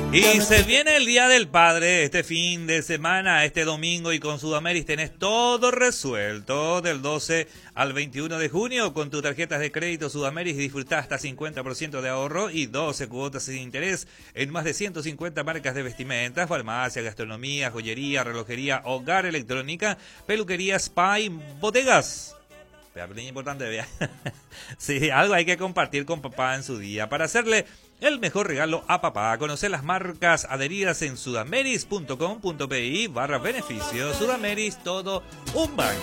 Y se viene el Día del Padre este fin de semana, este domingo, y con Sudameris tenés todo resuelto del 12 al 21 de junio con tus tarjetas de crédito Sudameris y disfrutá hasta 50% de ahorro y 12 cuotas sin interés en más de 150 marcas de vestimentas, farmacia, gastronomía, joyería, relojería, hogar, electrónica, peluquería, spa y bodegas. Pero es importante, vea. Sí, algo hay que compartir con papá en su día para hacerle el mejor regalo a papá. Conocer las marcas adheridas en sudameris.com.pi/beneficios. Sudameris, todo un banco.